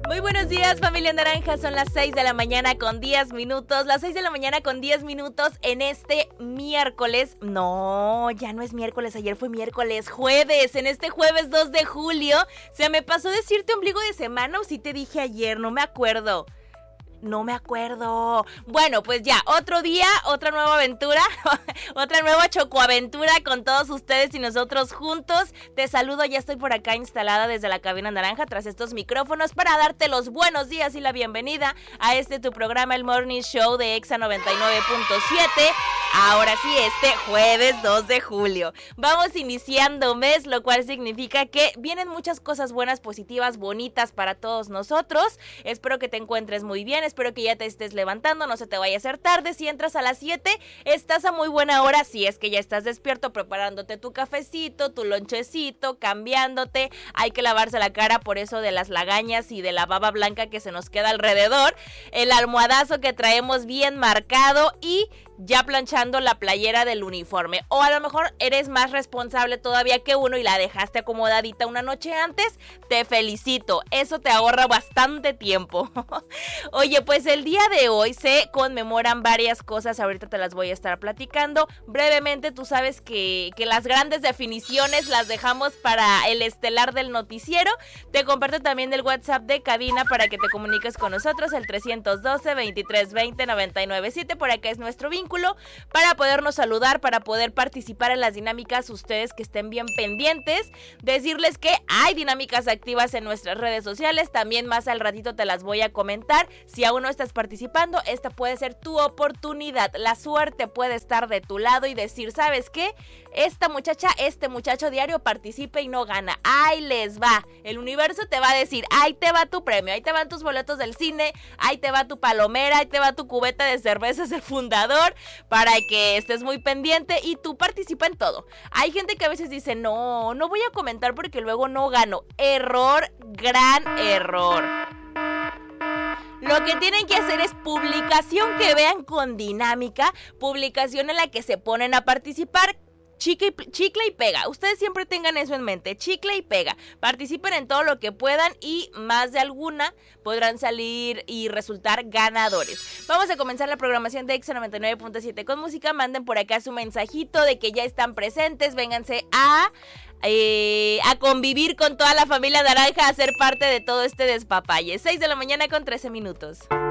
Muy buenos días, familia naranja. Son las 6 de la mañana con 10 minutos. Las 6 de la mañana con 10 minutos en este miércoles. No, ya no es miércoles, ayer fue miércoles, jueves. En este jueves 2 de julio. Se me pasó decirte ombligo de semana o si te dije ayer, no me acuerdo. Bueno, pues ya, otro día, otra nueva aventura, otra nueva chocoaventura con todos ustedes y nosotros juntos. Te saludo, ya estoy por acá instalada desde la cabina naranja tras estos micrófonos para darte los buenos días y la bienvenida a tu programa, el Morning Show de Exa 99.7. Ahora sí, este jueves 2 de julio. Vamos iniciando mes, lo cual significa que vienen muchas cosas buenas, positivas, bonitas para todos nosotros. Espero que te encuentres muy bien. Espero que ya te estés levantando, no se te vaya a hacer tarde. Si entras a las 7, estás a muy buena hora. Si es que ya estás despierto, preparándote tu cafecito, tu lonchecito, cambiándote. Hay que lavarse la cara por eso de las lagañas y de la baba blanca que se nos queda alrededor. El almohadazo que traemos bien marcado y ya planchando la playera del uniforme. O a lo mejor eres más responsable todavía que uno y la dejaste acomodadita una noche antes. Te felicito, eso te ahorra bastante tiempo. Oye, pues el día de hoy se conmemoran varias cosas. Ahorita te las voy a estar platicando brevemente. Tú sabes que las grandes definiciones las dejamos para el estelar del noticiero. Te comparto también el WhatsApp de cabina para que te comuniques con nosotros, el 312-2320-997. Por acá es nuestro vínculo para podernos saludar, para poder participar en las dinámicas. Ustedes que estén bien pendientes, decirles que hay dinámicas activas en nuestras redes sociales. También más al ratito te las voy a comentar. Si aún no estás participando, esta puede ser tu oportunidad. La suerte puede estar de tu lado y decir, ¿sabes qué? Esta muchacha, este muchacho diario participa y no gana. Ahí les va. El universo te va a decir, ahí te va tu premio, ahí te van tus boletos del cine, ahí te va tu palomera, ahí te va tu cubeta de cervezas El Fundador, para que estés muy pendiente y tú participa en todo. Hay gente que a veces dice, no voy a comentar porque luego no gano. Error, gran error. Lo que tienen que hacer es publicación que vean con dinámica, publicación en la que se ponen a participar. Chicle y pega, ustedes siempre tengan eso en mente, chicle y pega, participen en todo lo que puedan y más de alguna podrán salir y resultar ganadores. Vamos a comenzar la programación de Exa 99.7 con música. Manden por acá su mensajito de que ya están presentes, vénganse a convivir con toda la familia naranja, a ser parte de todo este despapalle. 6 de la mañana con 13 minutos.